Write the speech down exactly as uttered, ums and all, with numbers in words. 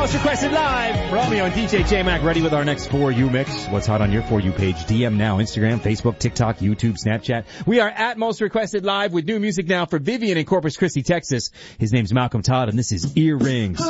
Most Requested Live. Romeo and D J J-Mac ready with our next For You mix. What's hot on your For You page? D M now. Instagram, Facebook, TikTok, YouTube, Snapchat. We are at Most Requested Live with new music now for Vivian in Corpus Christi, Texas. His name's Malcolm Todd, and this is Earrings.